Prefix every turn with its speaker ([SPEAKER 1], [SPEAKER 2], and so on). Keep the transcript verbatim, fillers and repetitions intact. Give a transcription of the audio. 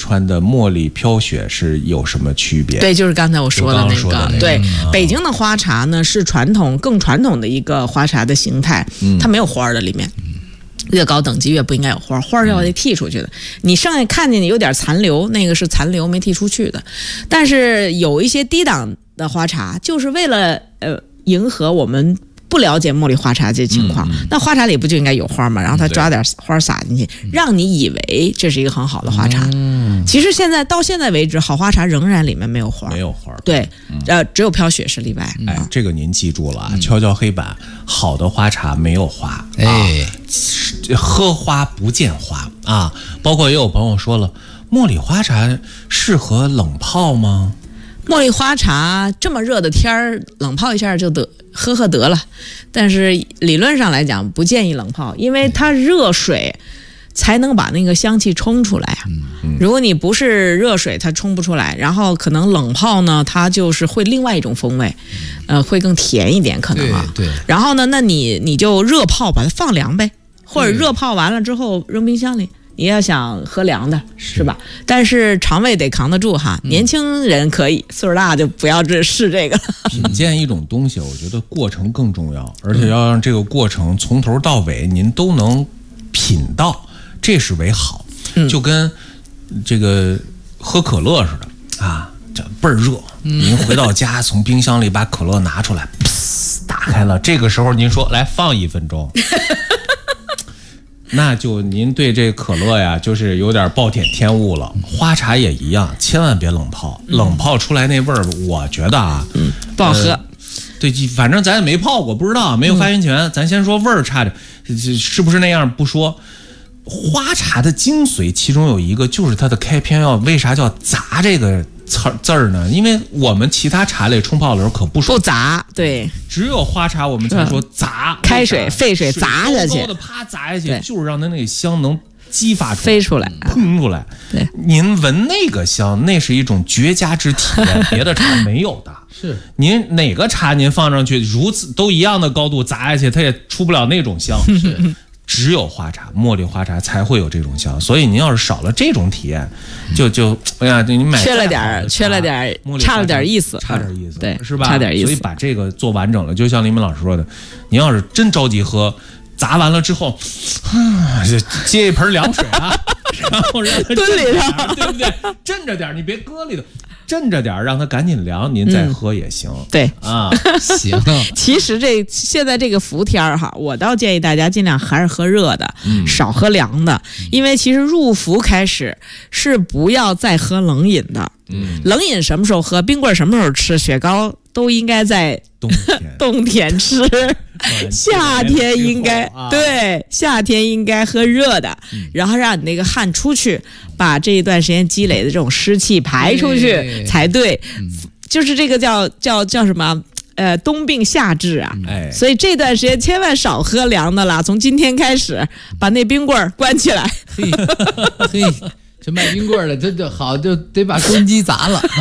[SPEAKER 1] 川的茉莉飘雪是有什么区别？
[SPEAKER 2] 对，就是刚才我说的那个。
[SPEAKER 1] 说的那个
[SPEAKER 2] 对、
[SPEAKER 1] 嗯，
[SPEAKER 2] 北京的花茶呢是传统更传统的一个花茶的形态，
[SPEAKER 1] 嗯、
[SPEAKER 2] 它没有花的里面。越高等级越不应该有花，花是要得剔出去的。你剩下看见你有点残留，那个是残留没剔出去的。但是有一些低档的花茶，就是为了呃迎合我们不了解茉莉花茶这情况、嗯嗯，那花茶里不就应该有花吗？然后他抓点花撒进去、嗯，让你以为这是一个很好的花茶。嗯、其实现在到现在为止，好花茶仍然里面没有花，
[SPEAKER 1] 没有花。
[SPEAKER 2] 对，嗯、呃，只有飘雪是例外。
[SPEAKER 1] 哎，这个您记住了啊，嗯、敲敲黑板。好的花茶没有花，哎、啊，喝花不见花啊。包括也有朋友说了，茉莉花茶适合冷泡吗？
[SPEAKER 2] 茉莉花茶这么热的天儿，冷泡一下就得喝喝得了。但是理论上来讲，不建议冷泡，因为它热水才能把那个香气冲出来啊。如果你不是热水，它冲不出来。然后可能冷泡呢，它就是会另外一种风味，呃，会更甜一点可能啊。
[SPEAKER 3] 对。对
[SPEAKER 2] 然后呢，那你你就热泡把它放凉呗，或者热泡完了之后扔冰箱里。你要想喝凉的，是吧？但是肠胃得扛得住哈。年轻人可以，岁数大就不要这试这个了。
[SPEAKER 1] 品鉴一种东西，我觉得过程更重要，而且要让这个过程从头到尾您都能品到，这是为好。嗯、就跟这个喝可乐似的啊，这倍儿热。您回到家从冰箱里把可乐拿出来，打开了，这个时候您说来放一分钟。那就您对这可乐呀，就是有点暴殄天物了。花茶也一样，千万别冷泡，嗯、冷泡出来那味儿，我觉得啊，
[SPEAKER 2] 嗯，不好喝。呃、
[SPEAKER 1] 对，反正咱也没泡过，不知道，没有发言权。嗯、咱先说味儿差着，是不是那样不说。花茶的精髓，其中有一个就是它的开篇要为啥叫杂这个词字儿呢？因为我们其他茶类冲泡的时候可不说
[SPEAKER 2] 不杂，对，
[SPEAKER 1] 只有花茶我们才说杂，
[SPEAKER 2] 开水沸水砸下去，
[SPEAKER 1] 高高的啪砸下去，就是让它那个香能激发出来，
[SPEAKER 2] 飞出来，
[SPEAKER 1] 喷出来。
[SPEAKER 2] 对，
[SPEAKER 1] 您闻那个香，那是一种绝佳之体验，别的茶没有的。
[SPEAKER 3] 是，
[SPEAKER 1] 您哪个茶您放上去如此都一样的高度砸下去，它也出不了那种香。
[SPEAKER 3] 是。
[SPEAKER 1] 只有花茶，茉莉花茶才会有这种香，所以您要是少了这种体验，就就哎呀，你买
[SPEAKER 2] 缺了点，缺了点，差了点意思，
[SPEAKER 1] 差点意思，
[SPEAKER 2] 对，
[SPEAKER 1] 是吧？
[SPEAKER 2] 差点意思。
[SPEAKER 1] 所以把这个做完整了，就像黎明老师说的，您要是真着急喝，砸完了之后，就接一盆凉水啊，然后让它
[SPEAKER 2] 蹲里头，
[SPEAKER 1] 对不对？震着点，你别搁里头。震着点，让它赶紧凉，您再喝也行。
[SPEAKER 2] 嗯、对
[SPEAKER 1] 啊，
[SPEAKER 3] 行。
[SPEAKER 2] 其实这现在这个伏天儿哈，我倒建议大家尽量还是喝热的，
[SPEAKER 1] 嗯、
[SPEAKER 2] 少喝凉的，因为其实入伏开始是不要再喝冷饮的。
[SPEAKER 1] 嗯，
[SPEAKER 2] 冷饮什么时候喝？冰棍什么时候吃？雪糕都应该在
[SPEAKER 1] 冬天
[SPEAKER 2] 冬天吃，夏天应该、啊、对夏天应该喝热的、嗯，然后让你那个汗出去，把这一段时间积累的这种湿气排出去才对。嗯、就是这个叫叫叫什么？呃，冬病夏治啊，
[SPEAKER 1] 哎，
[SPEAKER 2] 所以这段时间千万少喝凉的了。从今天开始，把那冰棍关起来。
[SPEAKER 3] 嘿，嘿，这卖冰棍的，这就好，就得把公鸡砸了。